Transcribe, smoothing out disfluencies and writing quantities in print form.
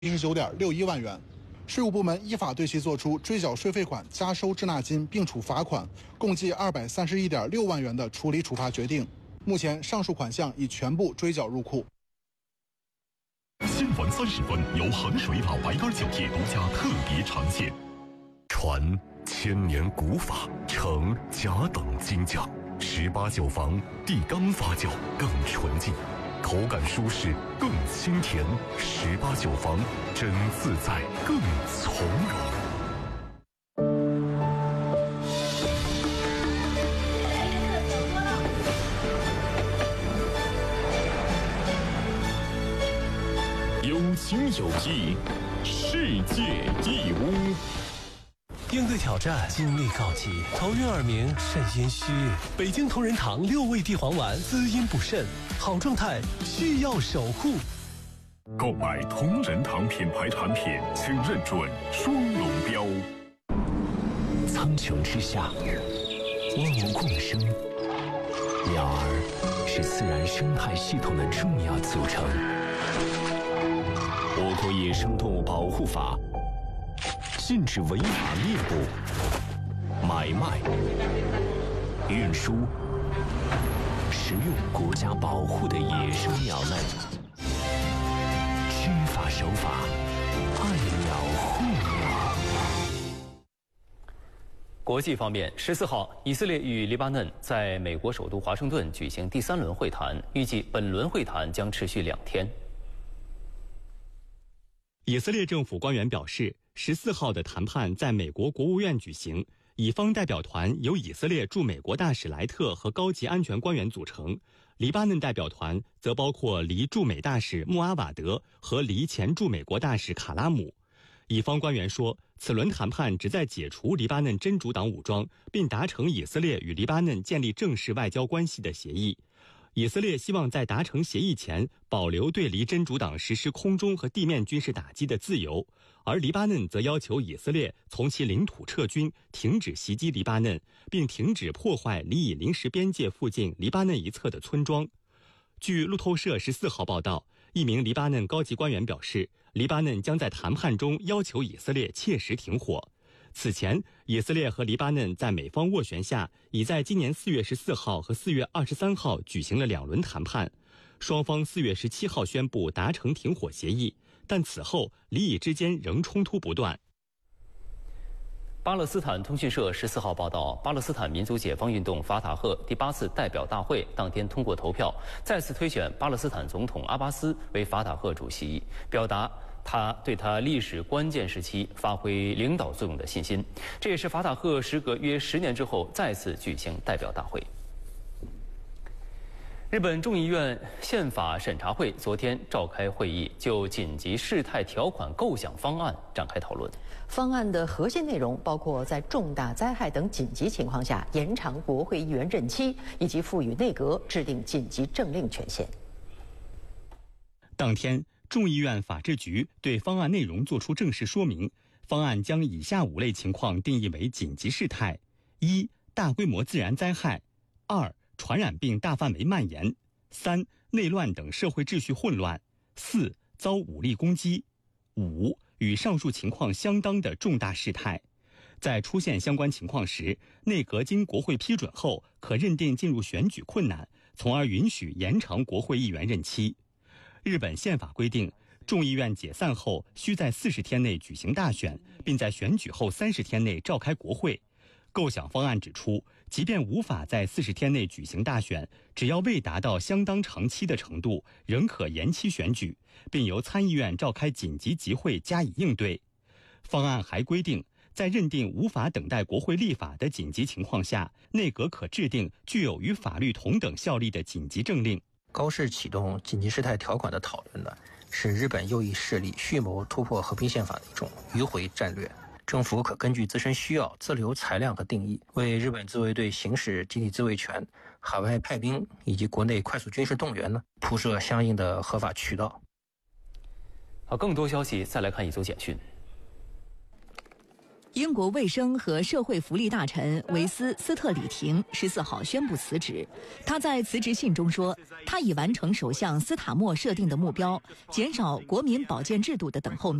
19.61万元。税务部门依法对其作出追缴税费款、加收滞纳金并处罚款，共计231.6万元的处理处罚决定。目前上述款项已全部追缴入库。 新闻30分由衡水老白干酒业独家特别呈现。传千年古法，承甲等精匠，18酒坊地缸发酵更纯净，口感舒适更清甜，18酒坊真自在更从容。有情有义，世界义乌。 应对挑战，精力告急，头晕耳鸣，肾阴虚。北京同仁堂6味地黄丸，滋阴补肾，好状态需要守护。 购买同仁堂品牌产品，请认准双龙标。 苍穹之下，万物共生，鸟儿是自然生态系统的重要组成。我国野生动物保护法禁止违法猎捕、买卖、运输、食用国家保护的野生鸟类。知法守法，爱鸟护鸟。 国际方面，14号，以色列与黎巴嫩在美国首都华盛顿举行第3轮会谈，预计本轮会谈将持续2天。 以色列政府官员表示，14号的谈判在美国国务院举行，以方代表团由以色列驻美国大使莱特和高级安全官员组成，黎巴嫩代表团则包括黎驻美大使穆阿瓦德和黎前驻美国大使卡拉姆。以方官员说，此轮谈判旨在解除黎巴嫩真主党武装，并达成以色列与黎巴嫩建立正式外交关系的协议。以色列希望在达成协议前保留对黎真主党实施空中和地面军事打击的自由，而黎巴嫩则要求以色列从其领土撤军，停止袭击黎巴嫩，并停止破坏黎以临时边界附近黎巴嫩一侧的村庄。据路透社14号报道，一名黎巴嫩高级官员表示，黎巴嫩将在谈判中要求以色列切实停火。此前，以色列和黎巴嫩在美方斡旋下，已在今年4月14号和4月23号举行了2轮谈判。双方4月17号宣布达成停火协议，但此后黎以之间仍冲突不断。 巴勒斯坦通讯社14号报道，巴勒斯坦民族解放运动法塔赫第8次代表大会当天通过投票，再次推选巴勒斯坦总统阿巴斯为法塔赫主席，表达他对他历史关键时期发挥领导作用的信心。这也是法塔赫时隔约10年之后再次举行代表大会。日本众议院宪法审查会昨天召开会议，就紧急事态条款构想方案展开讨论。 方案的核心内容包括在重大灾害等紧急情况下延长国会议员任期，以及赋予内阁制定紧急政令权限。 当天，众议院法制局对方案内容作出正式说明。方案将以下5类情况定义为紧急事态：1、大规模自然灾害；2、传染病大范围蔓延；3、内乱等社会秩序混乱；4、遭武力攻击；5、与上述情况相当的重大事态。在出现相关情况时，内阁经国会批准后，可认定进入选举困难，从而允许延长国会议员任期。日本宪法规定，众议院解散后需在40天内举行大选，并在选举后30天内召开国会。构想方案指出，即便无法在40天内举行大选，只要未达到相当长期的程度，仍可延期选举，并由参议院召开紧急集会加以应对。方案还规定，在认定无法等待国会立法的紧急情况下，内阁可制定具有与法律同等效力的紧急政令。 高市启动紧急事态条款的讨论呢，是日本右翼势力蓄谋突破和平宪法的一种迂回战略。政府可根据自身需要自留裁量和定义，为日本自卫队行使集体自卫权、海外派兵以及国内快速军事动员呢，铺设相应的合法渠道。 好，更多消息再来看一组简讯。 英国卫生和社会福利大臣维斯斯特里廷14号宣布辞职。他在辞职信中说，他已完成首相斯塔默设定的目标，减少国民保健制度的等候